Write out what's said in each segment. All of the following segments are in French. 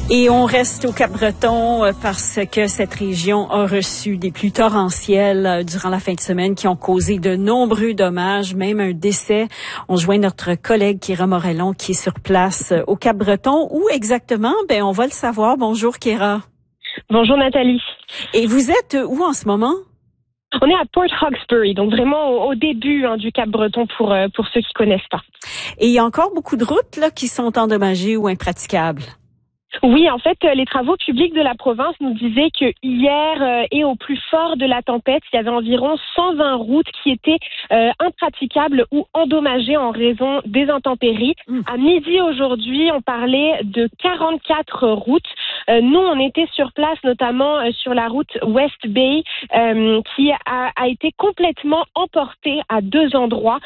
Et on reste au Cap-Breton parce que cette région a reçu des pluies torrentielles durant la fin de semaine qui ont causé de nombreux dommages, même un décès. On joint notre collègue Kéra Morellon qui est sur place au Cap-Breton. Où exactement? On va le savoir. Bonjour Kéra. Bonjour Nathalie. Et vous êtes où en ce moment? On est à Port Hawkesbury, donc vraiment au début du Cap-Breton pour ceux qui connaissent pas. Et il y a encore beaucoup de routes là qui sont endommagées ou impraticables. Oui, en fait, les travaux publics de la province nous disaient que hier et au plus fort de la tempête, il y avait environ 120 routes qui étaient impraticables ou endommagées en raison des intempéries. À midi aujourd'hui, on parlait de 44 routes. Nous, on était sur place, notamment sur la route West Bay, qui a été complètement emportée à deux endroits.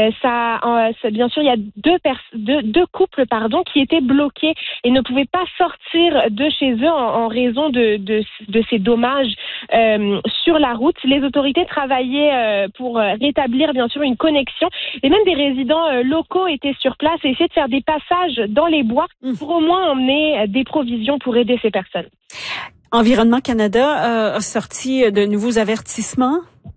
Bien sûr, il y a deux couples, qui étaient bloqués et ne pouvaient pas sortir de chez eux en raison de ces dommages sur la route. Les autorités travaillaient pour rétablir bien sûr une connexion et même des résidents locaux étaient sur place et essayaient de faire des passages dans les bois pour au moins emmener des provisions pour aider ces personnes. Environnement Canada a sorti de nouveaux avertissements.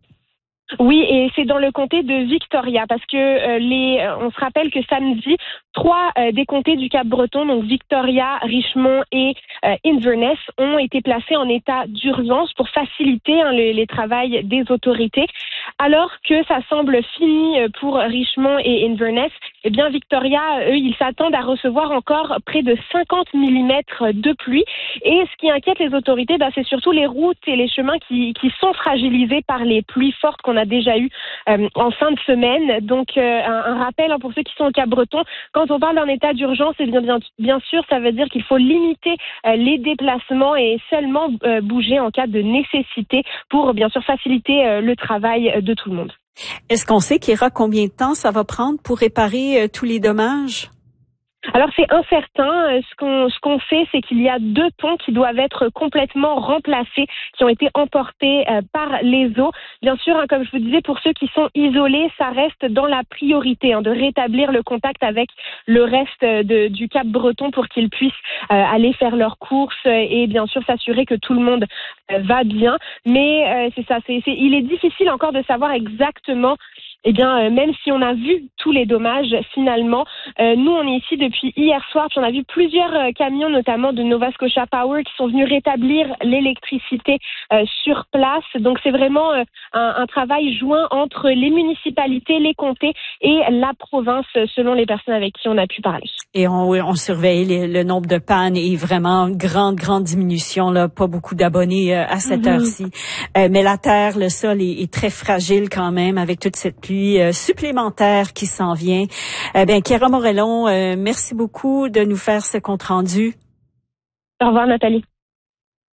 Oui, et c'est dans le comté de Victoria parce que on se rappelle que samedi, 3 des comtés du Cap-Breton, donc Victoria, Richmond et Inverness, ont été placés en état d'urgence pour faciliter les travails des autorités. Alors que ça semble fini pour Richmond et Inverness, eh bien Victoria, eux, ils s'attendent à recevoir encore près de 50 mm de pluie. Et ce qui inquiète les autorités, c'est surtout les routes et les chemins qui sont fragilisés par les pluies fortes qu'on a déjà eues en fin de semaine. Donc un rappel pour ceux qui sont au Cap-Breton, quand on parle d'un état d'urgence, bien sûr, ça veut dire qu'il faut limiter les déplacements et seulement bouger en cas de nécessité pour bien sûr faciliter le travail de tout le monde. Est-ce qu'on sait, Kéra, combien de temps ça va prendre pour réparer tous les dommages? Alors c'est incertain. Ce qu'on sait, c'est qu'il y a 2 ponts qui doivent être complètement remplacés, qui ont été emportés par les eaux. Bien sûr, comme je vous disais, pour ceux qui sont isolés, ça reste dans la priorité de rétablir le contact avec le reste du Cap-Breton pour qu'ils puissent aller faire leurs courses et bien sûr s'assurer que tout le monde va bien. Mais c'est ça, il est difficile encore de savoir exactement. Même si on a vu tous les dommages, finalement, nous, on est ici depuis hier soir, puis on a vu plusieurs camions, notamment de Nova Scotia Power, qui sont venus rétablir l'électricité sur place. Donc, c'est vraiment un travail joint entre les municipalités, les comtés et la province, selon les personnes avec qui on a pu parler. Et on surveille le nombre de pannes et vraiment grande diminution, là, pas beaucoup d'abonnés à cette heure-ci. Mais la terre, le sol est très fragile quand même avec toute cette pluie supplémentaire qui s'en vient. Kéra Morellon, merci beaucoup de nous faire ce compte-rendu. Au revoir Nathalie.